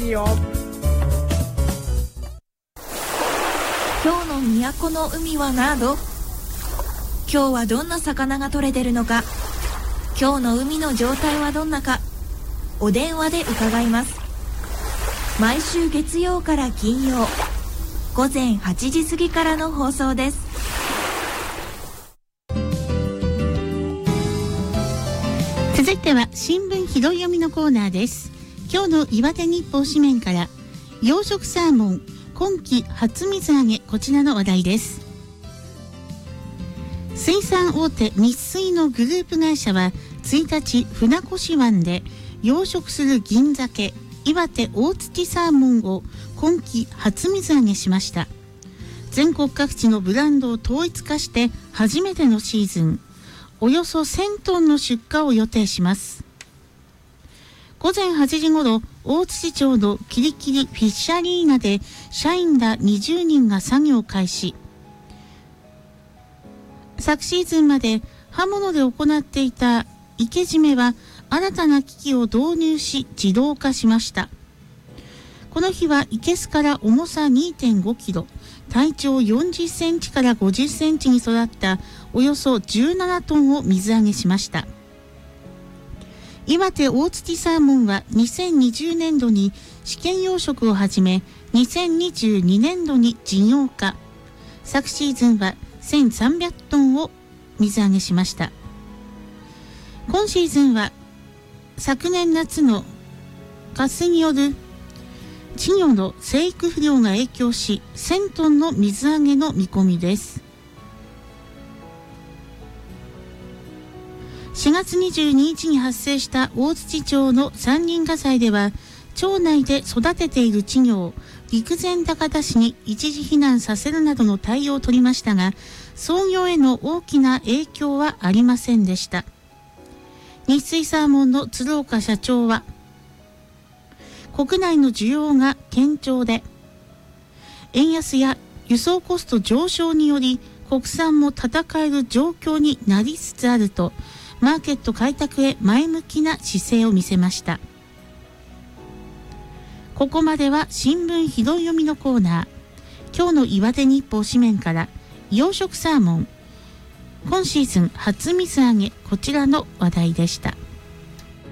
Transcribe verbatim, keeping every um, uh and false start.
ジオ。 今日の都の海は何度？今日はどんな魚が取れてるのか、今日の海の状態はどんなか、お電話で伺います。毎週月曜から金曜午前はちじ過ぎからの放送です。 続いては新聞拾い読みのコーナーです。今日の岩手日報紙面から養殖サーモン今季初水揚げ、こちらの話題です。水産大手日水のグループ会社はついたち船越湾で養殖する銀鮭岩手大槌サーモンを今季初水揚げしました。全国各地のブランドを統一化して初めてのシーズン、およそせんトンの出荷を予定します。午前はちじごろ、大槌町のキリキリフィッシャリーナで社員らにじゅうにんが作業を開始。昨シーズンまで刃物で行っていた生け締めは新たな機器を導入し自動化しました。この日は生けすから重さ にてんごキロ、体長よんじゅっセンチからごじゅっセンチに育ったおよそじゅうななトンを水揚げしました。岩手大槌サーモンはにせんにじゅうねんどに試験養殖を始め、にせんにじゅうにねんどに事業化。昨シーズンはせんさんびゃくトンを水揚げしました。今シーズンは昨年夏の渇水による稚魚の生育不良が影響しせんトンの水揚げの見込みです。しがつにじゅうににちに発生した大槌町の山林火災では、町内で育てている稚魚を陸前高田市に一時避難させるなどの対応を取りましたが、操業への大きな影響はありませんでした。日水サーモンの鶴岡社長は、国内の需要が堅調で、円安や輸送コスト上昇により国産も戦える状況になりつつあると、マーケット開拓へ前向きな姿勢を見せました。ここまでは新聞拾い読みのコーナー。今日の岩手日報紙面から養殖サーモン今シーズン初水揚げ、こちらの話題でした。